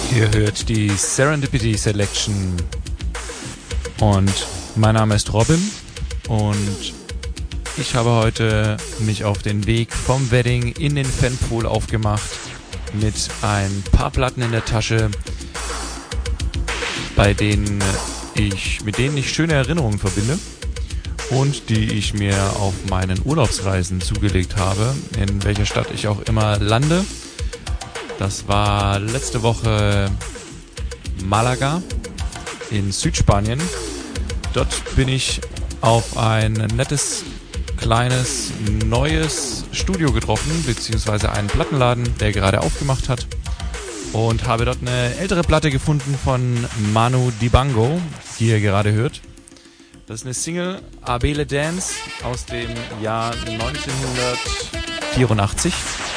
Ihr hört die Serendipity Selection und mein Name ist Robin und ich habe heute mich auf den Weg vom Wedding in den Fanpool aufgemacht mit ein paar Platten in der Tasche, mit denen ich schöne Erinnerungen verbinde und die ich mir auf meinen Urlaubsreisen zugelegt habe, in welcher Stadt ich auch immer lande. Das war letzte Woche Malaga in Südspanien. Dort bin ich auf ein nettes, kleines, neues Studio getroffen, beziehungsweise einen Plattenladen, der gerade aufgemacht hat. Und habe dort eine ältere Platte gefunden von Manu Dibango, die ihr gerade hört. Das ist eine Single, Abele Dance, aus dem Jahr 1984.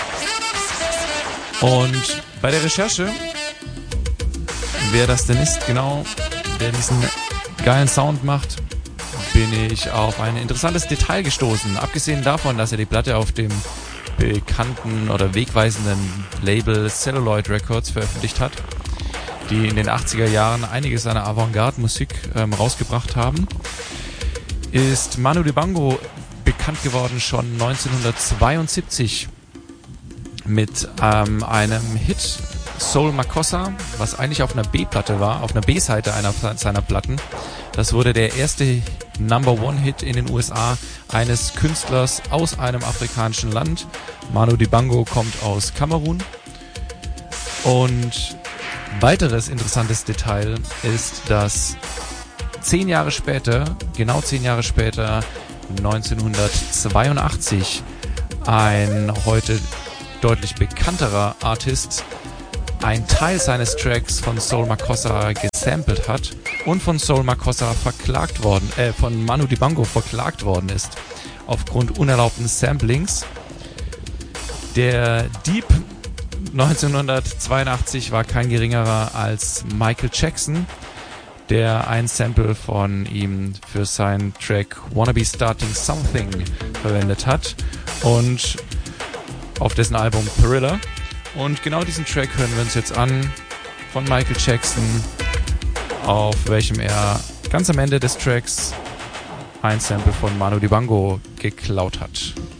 Und bei der Recherche, wer das denn ist, genau, der diesen geilen Sound macht, bin ich auf ein interessantes Detail gestoßen. Abgesehen davon, dass er die Platte auf dem bekannten oder wegweisenden Label Celluloid Records veröffentlicht hat, die in den 80er Jahren einiges an Avantgarde-Musik rausgebracht haben, ist Manu Dibango bekannt geworden schon 1972 mit einem Hit, Soul Makossa, was eigentlich auf einer B-Platte war, auf einer B-Seite einer seiner Platten. Das wurde der erste Number-One-Hit in den USA eines Künstlers aus einem afrikanischen Land. Manu Dibango kommt aus Kamerun. Und weiteres interessantes Detail ist, dass 10 Jahre später, genau 10 Jahre später, 1982, ein heute deutlich bekannterer Artist ein Teil seines Tracks von Soul Makossa gesampelt hat und von Soul Makossa von Manu Dibango verklagt worden ist aufgrund unerlaubten Samplings. Der Dieb 1982 war kein geringerer als Michael Jackson, der ein Sample von ihm für seinen Track Wanna Be Starting Something verwendet hat und auf dessen Album Thriller. Und genau diesen Track hören wir uns jetzt an von Michael Jackson, auf welchem er ganz am Ende des Tracks ein Sample von Manu Dibango geklaut hat.